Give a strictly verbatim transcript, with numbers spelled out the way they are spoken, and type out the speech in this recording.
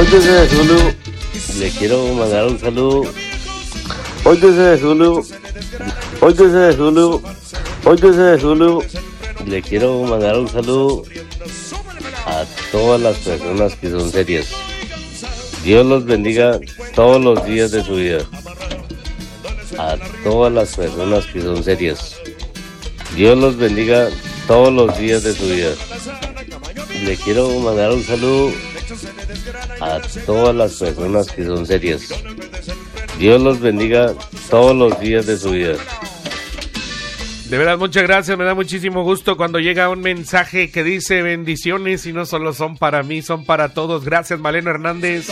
Óyese de Zulu. Le quiero mandar un saludo. Óyese de Zulu. Óyese de Zulu. Óyese de Zulu. Le quiero mandar un saludo a todas las personas que son serias. Dios los bendiga todos los días de su vida. A todas las personas que son serias. Dios los bendiga todos los días de su vida. Le quiero mandar un saludo a todas las personas que son serias. Dios los bendiga todos los días de su vida. De verdad, muchas gracias, me da muchísimo gusto cuando llega un mensaje que dice bendiciones y no solo son para mí, son para todos. Gracias, Malena Hernández.